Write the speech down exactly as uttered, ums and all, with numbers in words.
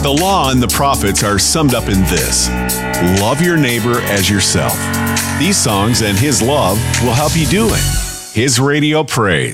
The law and the prophets are summed up in this: love your neighbor as yourself. These songs and His love will help you do it. His Radio Praise.